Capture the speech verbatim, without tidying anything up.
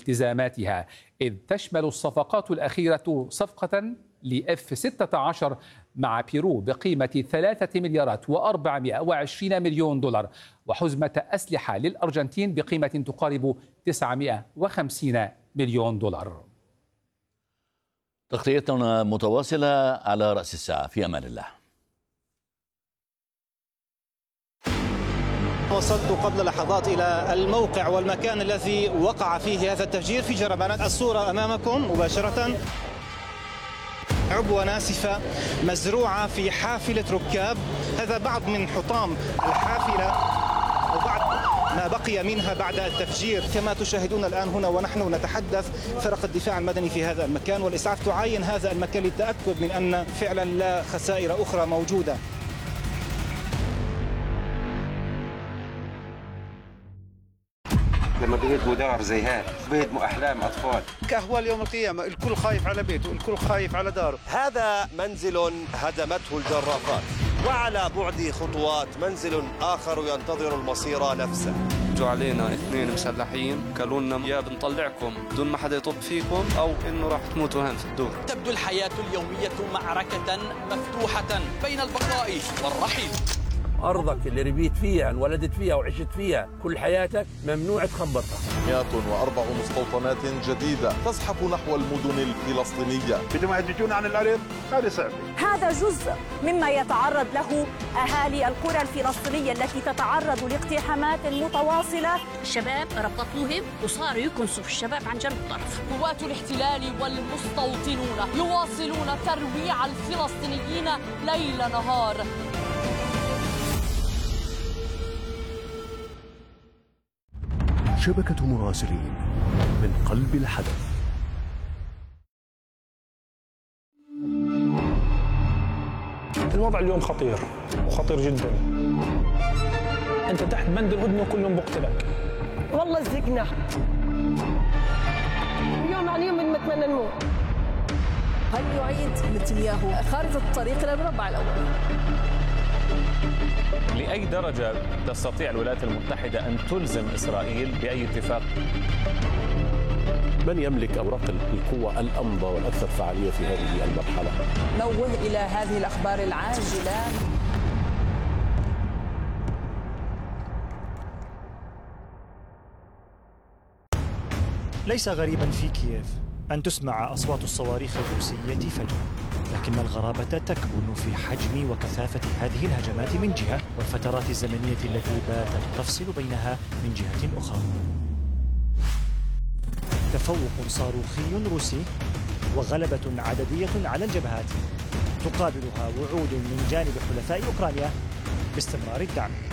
التزاماتها، إذ تشمل الصفقات الأخيرة صفقة لإف ستة عشر مع بيرو بقيمة ثلاثة مليارات وأربعمائة وعشرين مليون دولار، وحزمة أسلحة للأرجنتين بقيمة تقارب تسعمائة وخمسين مليون دولار. تغطيتنا متواصلة على رأس الساعة. في أمان الله. وصلت قبل لحظات إلى الموقع والمكان الذي وقع فيه هذا التفجير في جربانات. الصورة أمامكم مباشرة، عبوة ناسفة مزروعة في حافلة ركاب. هذا بعض من حطام الحافلة وبعض ما بقي منها بعد التفجير. كما تشاهدون الآن هنا ونحن نتحدث، فرق الدفاع المدني في هذا المكان والإسعاف تعاين هذا المكان للتأكد من أن فعلا لا خسائر أخرى موجودة. لما بيهدموا دار زي هاد بيهدموا أحلام أطفال. كأهوال يوم القيامة، الكل خايف على بيته، الكل خايف على داره. هذا منزل هدمته الجرافات، وعلى بعد خطوات منزل آخر ينتظر المصير نفسه. جو علينا اثنين مسلحين قالوا لنا يا بنطلعكم بدون ما حدا يطب فيكم أو إنه راح تموتوا هون في الدور. تبدو الحياة اليومية معركة مفتوحة بين البقاء والرحيل. أرضك اللي ربيت فيها انولدت فيها وعشت فيها كل حياتك ممنوع تخبرها. مئة وأربع مستوطنات جديدة تزحف نحو المدن الفلسطينية. بدهم يهجون عن الأرض، هذا صعب. هذا جزء مما يتعرض له أهالي القرى الفلسطينية التي تتعرض لاقتحامات متواصلة. الشباب ربطوهم وصاروا يكنسوا الشباب عن جنب الطرف. قوات الاحتلال والمستوطنون يواصلون ترويع الفلسطينيين ليل نهار. شبكة مراسلين من قلب الحدث. الوضع اليوم خطير وخطير جدا. انت تحت بند الهدنه وكلهم بقتلك. والله زهقنا اليوم عن يوم نتمنى نموت. هل يعيد نتنياهو خارطة الطريق إلى المربع الأول؟ لأي درجة تستطيع الولايات المتحدة أن تلزم إسرائيل بأي اتفاق؟ من يملك أوراق القوة الأمضى والأكثر فعالية في هذه المرحلة؟ نوه إلى هذه الأخبار العاجلة. ليس غريبا في كييف أن تسمع أصوات الصواريخ الروسية فجأة، لكن الغرابة تكمن في حجم وكثافة هذه الهجمات من جهة، والفترات الزمنية التي باتت تفصل بينها من جهة أخرى. تفوق صاروخي روسي وغلبة عددية على الجبهات، تقابلها وعود من جانب حلفاء أوكرانيا باستمرار الدعم.